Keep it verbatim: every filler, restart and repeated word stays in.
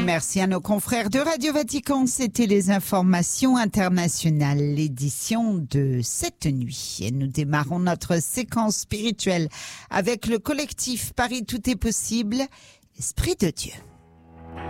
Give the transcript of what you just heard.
Merci à nos confrères de Radio Vatican. C'était les informations internationales, l'édition de cette nuit. Et nous démarrons notre séquence spirituelle avec le collectif Paris Tout est possible, Esprit de Dieu.